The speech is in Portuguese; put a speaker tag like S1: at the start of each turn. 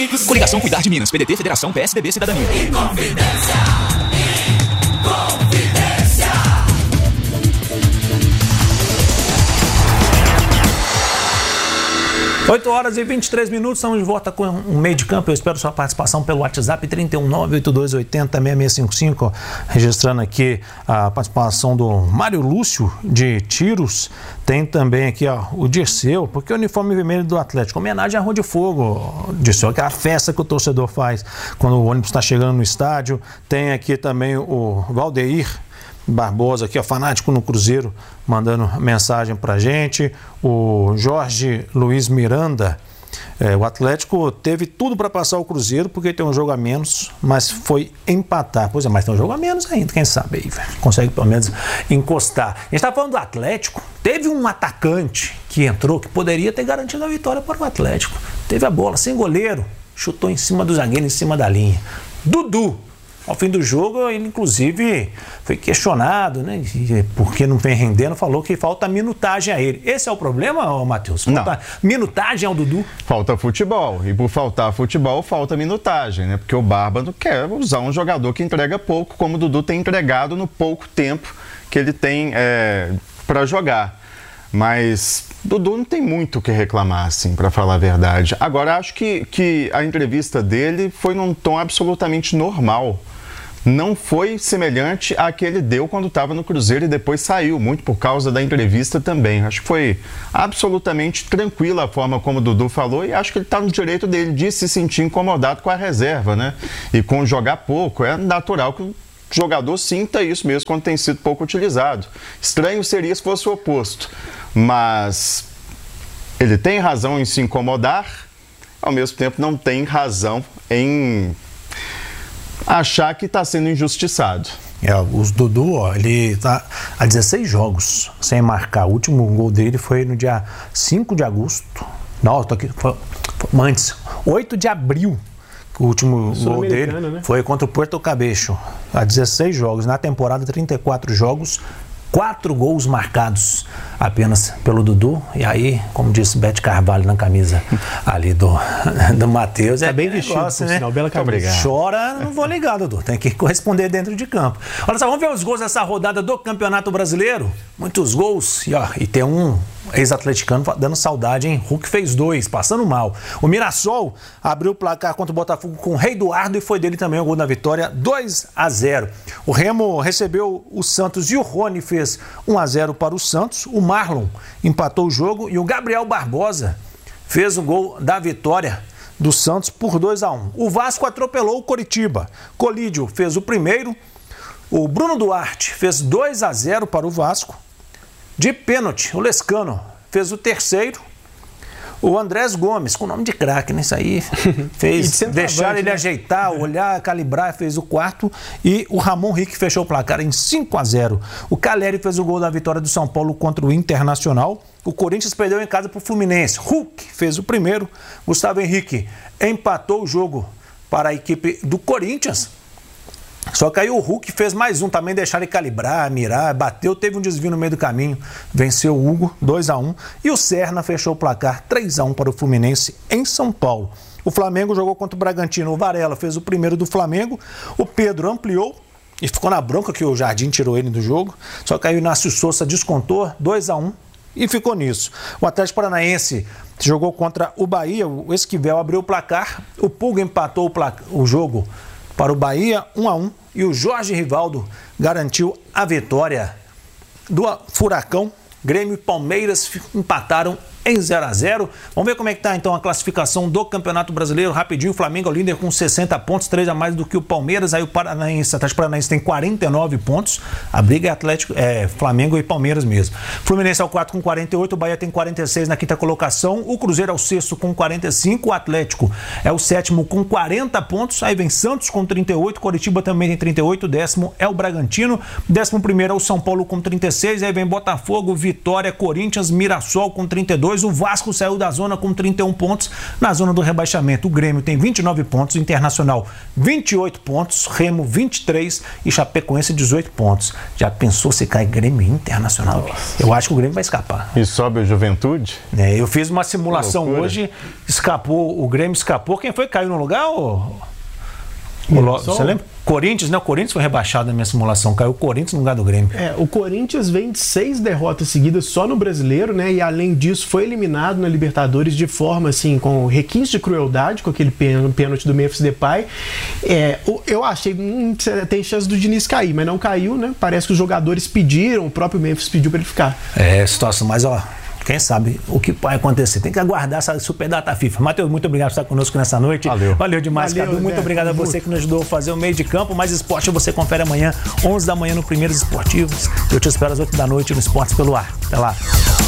S1: amigos.
S2: Coligação Cuidar de Minas, PDT, Federação, PSDB, Cidadania.
S1: Inconfidência.
S3: 8h23, estamos de volta com um meio de campo. Eu espero sua participação pelo WhatsApp 31982806655, registrando aqui a participação do Mário Lúcio de Tiros. Tem também aqui o Dirceu, porque o uniforme vermelho do Atlético, homenagem à Rua de Fogo, Dirceu, que é a festa que o torcedor faz quando o ônibus está chegando no estádio. Tem aqui também o Valdeir Barbosa, aqui, fanático no Cruzeiro, mandando mensagem pra gente. O Jorge Luiz Miranda, o Atlético teve tudo para passar o Cruzeiro, porque tem um jogo a menos, mas foi empatar. Pois é, mas tem um jogo a menos ainda, quem sabe aí, consegue pelo menos encostar. A gente tá falando do Atlético, teve um atacante que entrou, que poderia ter garantido a vitória para o Atlético. Teve a bola sem goleiro, chutou em cima do zagueiro, em cima da linha. Dudu. Ao fim do jogo, ele inclusive foi questionado, né? Porque não vem rendendo, falou que falta minutagem a ele. Esse é o problema, Matheus? Falta minutagem ao Dudu?
S4: Falta futebol. E por faltar futebol, falta minutagem, né? Porque o Bárbaro quer usar um jogador que entrega pouco, como o Dudu tem entregado no pouco tempo que ele tem para jogar. Mas Dudu não tem muito o que reclamar, assim, para falar a verdade. Agora, acho que a entrevista dele foi num tom absolutamente normal. Não foi semelhante à que ele deu quando estava no Cruzeiro e depois saiu, muito por causa da entrevista também. Acho que foi absolutamente tranquila a forma como o Dudu falou e acho que ele está no direito dele de se sentir incomodado com a reserva, né? E com jogar pouco. É natural que o jogador sinta isso mesmo quando tem sido pouco utilizado. Estranho seria se fosse o oposto, mas ele tem razão em se incomodar, ao mesmo tempo não tem razão em achar que está sendo injustiçado.
S3: O Dudu, ele está há 16 jogos sem marcar. O último gol dele foi no dia 5 de agosto. Não, tô aqui, foi antes, 8 de abril. O último gol dele, né? Foi contra o Puerto Cabello. Há 16 jogos. Na temporada, 34 jogos, 4 gols marcados apenas pelo Dudu. E aí, como disse Bete Carvalho na camisa ali do Matheus,
S5: é bem vestido,
S3: negócio, né?
S5: Sinal, bela camisa.
S3: Chora, não vou ligar, Dudu. Tem que corresponder dentro de campo. Olha só, vamos ver os gols dessa rodada do Campeonato Brasileiro. Muitos gols. E tem um ex-atleticano dando saudade, hein? Hulk fez 2, passando mal. O Mirassol abriu o placar contra o Botafogo com o Rei Eduardo e foi dele também o gol da vitória, 2-0. O Remo recebeu o Santos e o Rony fez 1-0 para o Santos. O Marlon empatou o jogo e o Gabriel Barbosa fez o gol da vitória do Santos por 2-1. O Vasco atropelou o Coritiba. Colídio fez o primeiro. O Bruno Duarte fez 2-0 para o Vasco. De pênalti, o Lescano fez o terceiro. O Andrés Gomes, com nome de craque, né? Isso aí fez deixar ele ajeitar, olhar, calibrar, fez o quarto. E o Ramon Rick fechou o placar em 5-0. O Caleri fez o gol da vitória do São Paulo contra o Internacional. O Corinthians perdeu em casa para o Fluminense. Hulk fez o primeiro. Gustavo Henrique empatou o jogo para a equipe do Corinthians. Só que aí o Hulk fez mais um, também deixaram ele calibrar, mirar, bateu, teve um desvio no meio do caminho, venceu o Hugo, 2-1, e o Serna fechou o placar 3-1 para o Fluminense em São Paulo. O Flamengo jogou contra o Bragantino, o Varela fez o primeiro do Flamengo, o Pedro ampliou e ficou na bronca que o Jardim tirou ele do jogo, só que aí o Inácio Souza descontou, 2-1, e ficou nisso. O Atlético Paranaense jogou contra o Bahia, o Esquivel abriu o placar, o Pulga empatou o jogo para o Bahia, 1-1, e o Jorge Rivaldo garantiu a vitória do Furacão. Grêmio e Palmeiras empataram em 0-0. Vamos ver como é que está então a classificação do Campeonato Brasileiro. Rapidinho, o Flamengo é o líder com 60 pontos, 3 a mais do que o Palmeiras. Aí o Atlético Paranaense tem 49 pontos. A briga é Flamengo e Palmeiras mesmo. Fluminense é o 4 com 48, o Bahia tem 46 na quinta colocação. O Cruzeiro é o sexto com 45, o Atlético é o sétimo com 40 pontos. Aí vem Santos com 38, Coritiba também tem 38, o décimo é o Bragantino, 11º é o São Paulo com 36, aí vem Botafogo, Vitória, Corinthians, Mirassol com 32, 2, o Vasco saiu da zona com 31 pontos na zona do rebaixamento. O Grêmio tem 29 pontos, o Internacional 28 pontos, Remo 23 e Chapecoense 18 pontos. Já pensou se cai Grêmio e Internacional? Eu acho que o Grêmio vai escapar.
S4: E sobe o Juventude?
S3: Eu fiz uma simulação hoje, o Grêmio escapou. Quem foi que caiu no lugar? Você lembra? Corinthians, né? O Corinthians foi rebaixado na minha simulação. Caiu o Corinthians no lugar do Grêmio.
S1: O Corinthians vem de 6 derrotas seguidas só no Brasileiro, né? E além disso foi eliminado na Libertadores de forma, assim, com requinte de crueldade, com aquele pênalti do Memphis Depay. Eu achei, tem chance do Diniz cair, mas não caiu, né? Parece que os jogadores pediram, o próprio Memphis pediu para ele ficar.
S3: Situação, mas quem sabe o que vai acontecer. Tem que aguardar essa super data FIFA. Matheus, muito obrigado por estar conosco nessa noite. Valeu demais, Cadu. Muito obrigado a você que nos ajudou a fazer o meio de campo. Mais esporte você confere amanhã, 11 da manhã no Primeiros Esportivos. Eu te espero às 8 da noite no Esportes pelo Ar. Até lá.